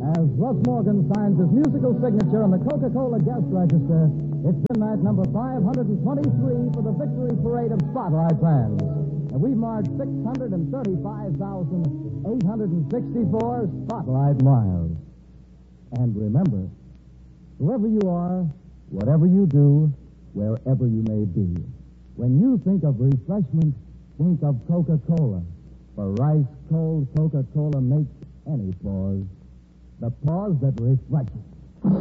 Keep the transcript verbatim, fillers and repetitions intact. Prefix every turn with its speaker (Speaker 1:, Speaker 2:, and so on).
Speaker 1: As Russ Morgan signs his musical signature on the Coca-Cola guest register, it's midnight number five hundred twenty-three for the victory parade of Spotlight fans. And we've marked six hundred thirty-five thousand eight hundred sixty-four Spotlight miles. And remember, whoever you are, whatever you do, wherever you may be, when you think of refreshment, think of Coca-Cola. For ice-cold Coca-Cola makes any pause the pause that refreshes.